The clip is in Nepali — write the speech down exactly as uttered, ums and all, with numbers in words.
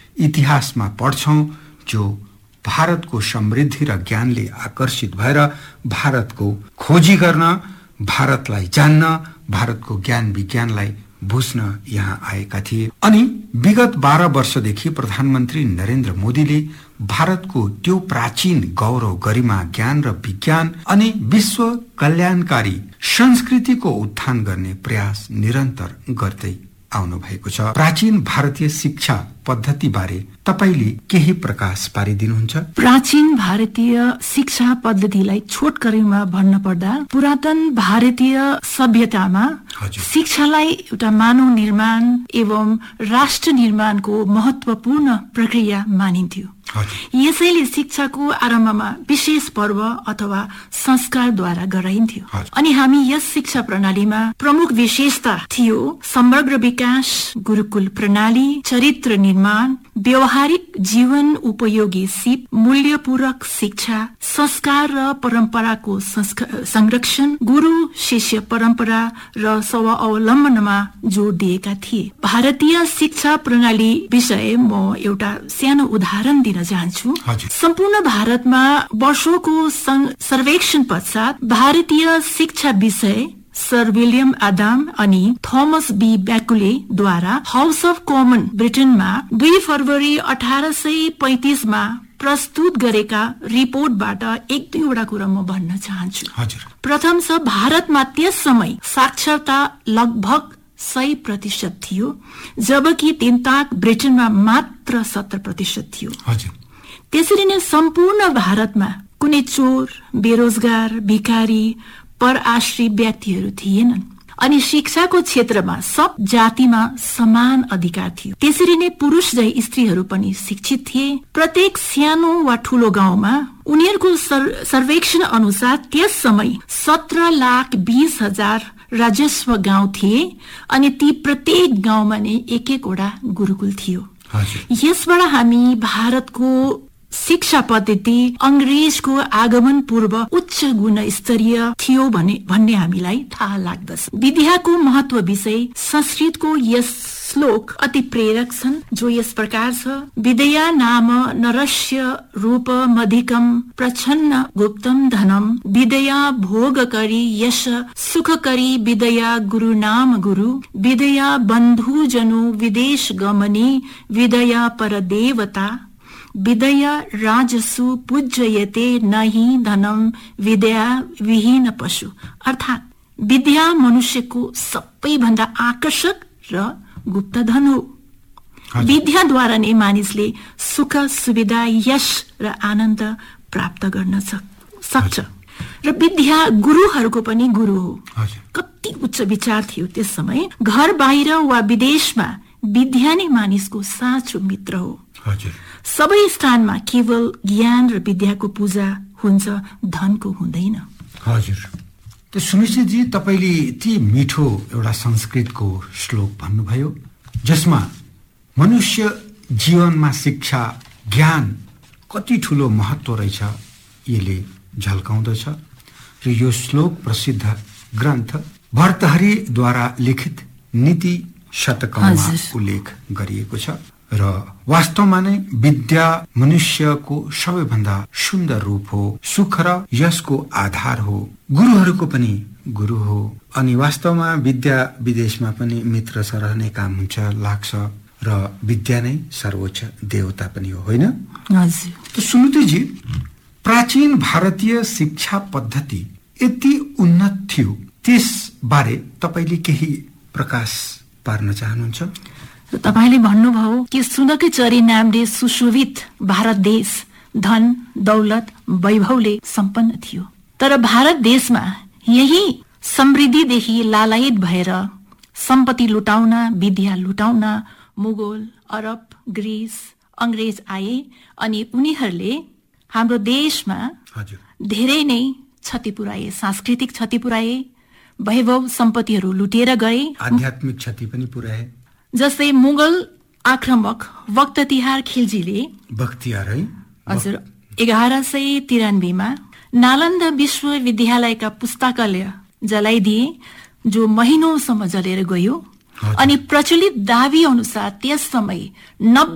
इतिहासमा पढ्छौं, जो भारतको समृद्धि र ज्ञानले आकर्षित भएर भारतको खोजी गर्न, भारतलाई जान्न, भारतको ज्ञान विज्ञानलाई बुझ्न यहाँ आएका थिए। अनि विगत बाह्र वर्षदेखि प्रधानमन्त्री नरेन्द्र मोदीले भारतको त्यो प्राचीन गौरव, गरिमा, ज्ञान र विज्ञान अनि विश्व कल्याणकारी संस्कृतिको उत्थान गर्ने प्रयास निरन्तर गर्दै आउनु भएको छ। प्राचीन भारतीय शिक्षा पद्धति बारे तपाईले केही प्रकाश पारिदिनुहुन्छ? प्राचीन भारतीय शिक्षा पद्धतिलाई छोटकरीमा भन्न पर्दा पुरातन भारतीय सभ्यतामा शिक्षालाई एउटा मानव निर्माण एवं राष्ट्र निर्माणको महत्वपूर्ण प्रक्रिया मानिन्थ्यो। यसैले शिक्षाको आरम्भमा विशेष पर्व अथवा संस्कारद्वारा गराइन्थ्यो। अनि हामी यस शिक्षा प्रणालीमा प्रमुख विशेषता थियो समग्र विकास, गुरुकुल प्रणाली, चरित्र निर्माण, व्यवहारिक जीवन उपयोगी सिप, मूल्यपूरक शिक्षा, संस्कार र परम्पराको संरक्षण, गुरु शिष्य परम्परा र स्वावलम्बनमा जोड दिएका थिए। भारतीय शिक्षा प्रणाली विषय म एउटा सानो उदाहरण दिन चाहन्छु। सम्पूर्ण भारतमा वर्षौंको सर्वेक्षण पश्चात भारतीय शिक्षा विषय सर विलियम आदम अनि थोमस बी ब्याकुले द्वारा हाउस अफ कमन ब्रिटेनमा दुई फरवरी अठारह सय पैंतीस मा प्रस्तुत गरेका रिपोर्टबाट एक दुईवटा कुरा म भन्न चाहन्छु। प्रथम छ, भारतमा त्यस समय साक्षरता लगभग सय प्रतिशत थियो, जबकि तिनताक ब्रिटेनमा मात्र सत्तर प्रतिशत थियो। त्यसरी नै सम्पूर्ण भारतमा कुनै चोर, बेरोजगार, भिखारी, परआश्री व्यक्तिहरू थिएनन्। अनि शिक्षाको क्षेत्रमा सब जातिमा समान अधिकार थियो। त्यसरी नै पुरुष जै स्त्रीहरू पनि शिक्षित थिए। प्रत्येक सानो वा ठूलो गाउँमा उनीहरूको सर्वेक्षण अनुसार त्यस समय सत्र लाख बीस हजार राजस्व गाउँ थिए अनि ती प्रत्येक गाउँमा नै एक एकवटा गुरुकुल थियो। यसबाट हामी भारतको शिक्षा पद्धति अंग्रेजको आगमन पूर्व उच्च गुणस्तरीय थियो भने भन्ने हामीलाई थाहा लाग्दछ। विद्याको महत्व विषय संस्कृतको यस श्लोक अति प्रेरक छन्, जो यस प्रकार छ, विद्या नाम नरस्य रूप मधिकम प्रच्छन्न गुप्तम धनम विद्या भोग करी यश सुख करी विद्या गुरु नाम गुरु विद्या बंधु जनु विदेश गमनी विद्या पर देवता विद्या राजसु पूज्यते नहि धनम विद्या विहीन पशु। अर्थात विद्या मनुष्यको सबैभन्दा आकर्षक र गुप्त धन हो। विद्याद्वारा नै मानिसले सुख, सुविधा, यश र आनन्द प्राप्त गर्न सक्छ र विद्या गुरुहरूको पनि गुरु हो। कति उच्च विचार थियो त्यस समय। घर बाहिर वा विदेशमा विद्या नै मानिसको साँचो मित्र हो। सबै स्थानमा केवल ज्ञान र विद्याको पूजा हुन्छ, धनको हुँदैन। हजुर, त सुनिश्चितजी तपाईले यति मिठो एउटा संस्कृतको श्लोक भन्नुभयो जसमा मनुष्य जीवनमा शिक्षा, ज्ञान कति ठूलो महत्व रहेछ यसले झल्काउँदछ। र यो श्लोक प्रसिद्ध ग्रन्थ भर्तहरीद्वारा लिखित नीति शतकमा उल्लेख गरिएको छ र वास्तवमा नै विद्या मनुष्यको सबैभन्दा सुन्दर रूप हो, सुख र यसको आधार हो, गुरुहरूको पनि गुरु हो। अनि वास्तवमा विद्या विदेशमा पनि मित्र सरहने काम हुन्छ लाग्छ र विद्या नै सर्वोच्च देवता पनि हो, होइन? हजुर। त सुनुतीजी, प्राचीन भारतीय शिक्षा पद्धति यति उन्नत थियो, त्यस बारे तपाईले केही प्रकाश पार्न चाहनुहुन्छ? तपाईले भन्नुभयो कि सुनकै चरी नामले सुशोभित भारत देश धन, दौलत, वैभवले सम्पन्न थियो। तर भारत देशमा यही समृद्धिदेखि लालायित भएर सम्पत्ति लुटाउन, विद्या लुटाउन मुगल, अरब, ग्रीस, अंग्रेज आए अनि उनीहरूले हाम्रो देशमा धेरै नै क्षति पुर्याए, सांस्कृतिक क्षति पुर्याए, वैभव सम्पत्तिहरू लुटेर गए, आध्यात्मिक क्षति पनि पुर्याए। जस्तै मुगल आक्रमक बख्तियार खिलजीले बख्तियार है हजुर एघार सय तिरानब्बेमा नालन्दा विश्वविद्यालयका पुस्तकालय जलाइदिए, जो महिनौसम्म जलेर गयो। अनि प्रचलित दावी अनुसार त्यस समय नब्बे